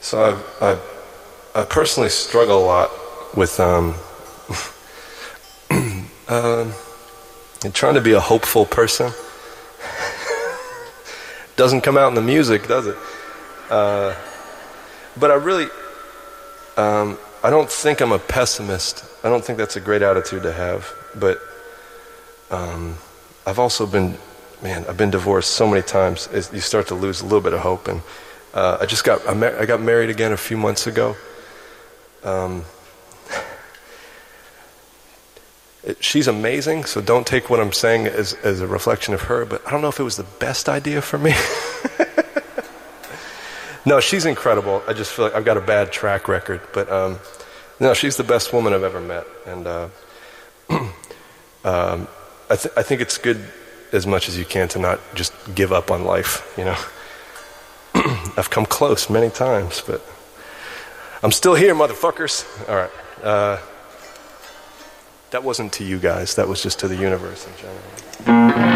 So I personally struggle a lot with trying to be a hopeful person. Doesn't come out in the music, does it? But I really, I don't think I'm a pessimist. I don't think that's a great attitude to have. But I've also been, I've been divorced so many times. You start to lose a little bit of hope. And I got married again a few months ago. She's amazing, so don't take what I'm saying as a reflection of her, but I don't know if it was the best idea for me. No, she's incredible. I just feel like I've got a bad track record, but no, she's the best woman I've ever met, and I think it's good as much as you can to not just give up on life, you know. I've come close many times, but I'm still here, motherfuckers. All right. That wasn't to you guys. That was just to the universe in general.